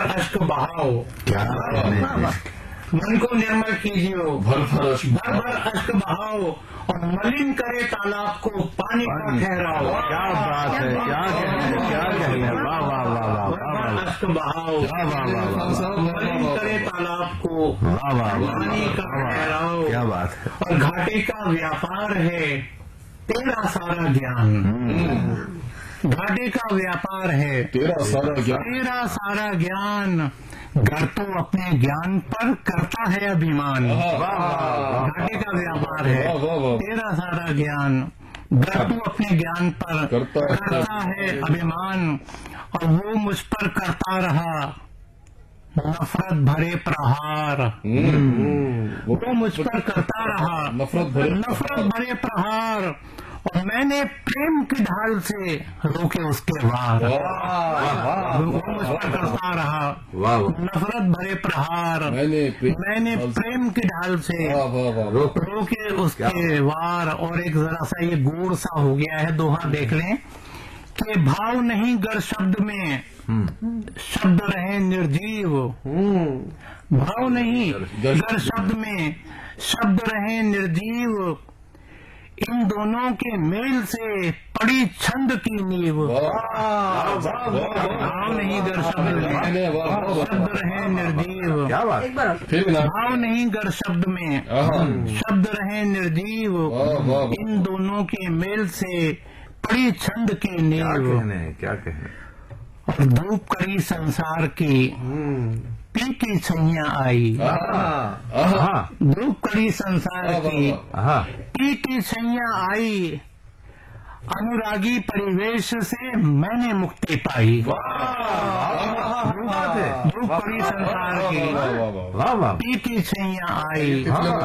अश्क बहाओ, क्या मन को निर्मल कीजिए, भर भर अश्क बहाओ और मलिन करे तालाब को पानी का ठहराओ। क्या बात है, क्या कहने, वाह वाह वाह वाह, अश्क बहाओ, मलिन करे तालाब को वाह वाह, पानी का ठहराओ। क्या बात है। और घाटे का व्यापार है तेरा सारा ज्ञान, घाटे का व्यापार है तेरा सारा ज्ञान, घर तो अपने ज्ञान पर करता है अभिमान। घाटे का व्यापार है तेरा सारा ज्ञान, घर तो अपने ज्ञान पर करता है अभिमान, और वो मुझ पर करता रहा नफरत भरे प्रहार। वो मुझ पर करता रहा नफरत भरे प्रहार, और मैंने प्रेम की ढाल से रोके उसके वार। वो मुझ पर करता रहा नफरत भरे प्रहार, मैंने प्रेम की ढाल से रोके उसके वार। और एक जरा सा ये गोड़ सा हो गया है, दोहा देख लें कि भाव नहीं गर शब्द में, शब्द रहे निर्जीव। भाव नहीं गर शब्द में, शब्द रहे निर्जीव, इन दोनों के मेल से पड़ी छंद की नींव। भाव नहीं गर शब्द में, शब्द रहे निर्जीव। भाव नहीं गर शब्द में, शब्द रहे निर्जीव, इन दोनों के मेल से पड़ी छंद की नींव। क्या कहने। और धूप कड़ी संसार की पी की छैया आई। धूप कड़ी संसार की पी की छैया आई, अनुरागी परिवेश से मैंने मुक्ति पाई। धूप कड़ी संसार की पी की छैया आई,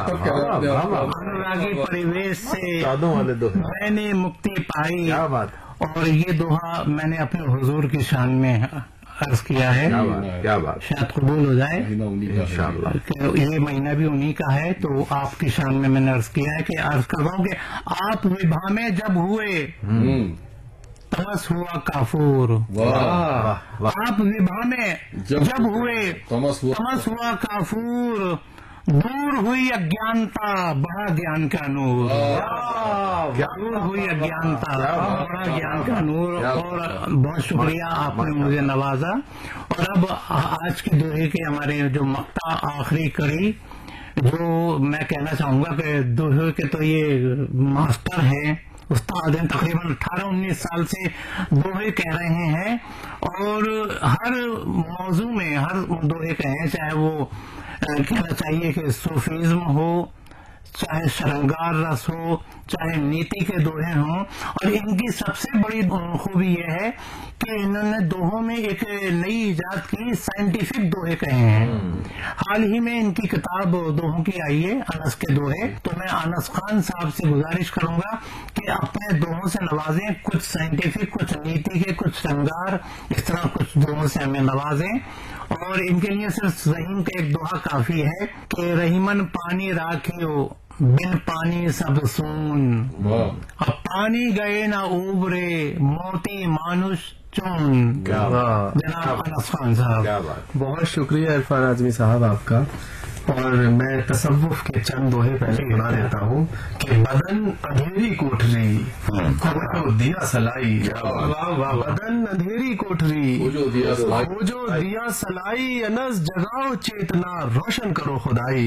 अनुरागी परिवेश से मैंने मुक्ति पाई। और ये दोहा मैंने अपने हुजूर की शान में अर्ज किया है। क्या बात, शायद कबूल हो जाए इंशाअल्लाह। ये महीना भी उन्हीं का है, तो आपकी शान में मैंने अर्ज किया है कि अर्ज कर रहा हूँ कि आप विभा में जब हुए तमस हुआ काफूर। आप विभा में जब हुए तमस हुआ काफूर, दूर हुई अज्ञानता बड़ा ज्ञान का नूर। दूर हुई अज्ञानता बड़ा ज्ञान का नूर। और बहुत शुक्रिया, आपने मुझे नवाजा। और अब आज के दोहे के हमारे जो मक्ता आखिरी कड़ी, जो मैं कहना चाहूंगा कि दोहे के तो ये मास्टर है, उस्ताद हैं, तकरीबन 18-19 साल से दोहे कह रहे हैं। और हर मौजू में हर दोहे कहें, चाहे वो कहना चाहिए कि सूफीज्म हो, चाहे श्रृंगार रस हो, चाहे नीति के दोहे हों। और इनकी सबसे बड़ी खूबी यह है कि इन्होंने दोहों में एक नई इजाद की, साइंटिफिक दोहे कहे हैं। हाल ही में इनकी किताब दोहों की आई है, अनस के दोहे। तो मैं अनस खान साहब से गुजारिश करूंगा कि अपने दोहों से नवाजें, कुछ साइंटिफिक, कुछ नीति के, कुछ श्रृंगार, इस तरह कुछ दोहों से हमें नवाजें। और इनके लिए सिर्फ रहीम का एक दोहा काफी है कि रहीमन पानी राखियो बिन पानी सब सून, अब पानी गए ना उबरे मोती मानुष चून। जनाब अनस खान साहब, बहुत शुक्रिया इरफान आजमी साहब आपका। और मैं तसव्वुफ के चंद दोहे पहले सुना देता हूँ कि बदन अंधेरी कोठरी खोजो दिया सलाई। बदन अंधेरी कोठरी खोजो दिया सलाई, अनस जगाओ चेतना रोशन करो खुदाई।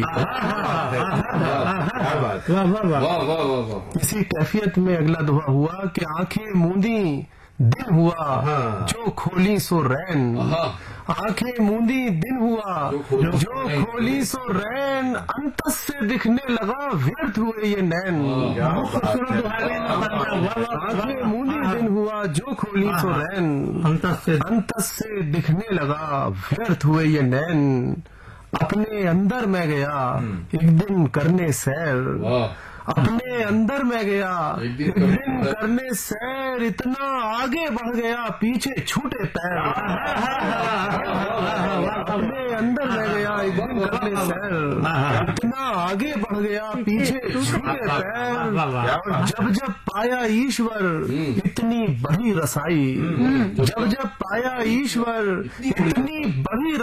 इसी कैफियत में अगला दोहा हुआ कि आंखें मूंदी दिन हुआ जो खोली सो रैन। आंखें मूंदी दिन हुआ जो खोली सो रैन, अंतस से दिखने लगा व्यर्थ हुए ये नैन। आंखें मूंदी दिन हुआ जो खोली सो रैन, अंतस से दिखने लगा व्यर्थ हुए ये नैन। अपने अंदर मैं गया एक दिन करने सैर, अपने अंदर मैं गया एक दिन करने सैर, इतना आगे बढ़ गया पीछे छूटे पैर। अपने अंदर मैं गया एक दिन करने सैर, इतना आगे बढ़ गया पीछे छूटे पैर। और जब जब पाया ईश्वर इतनी बड़ी रसाई, जब जब पाया ईश्वर इतनी बड़ी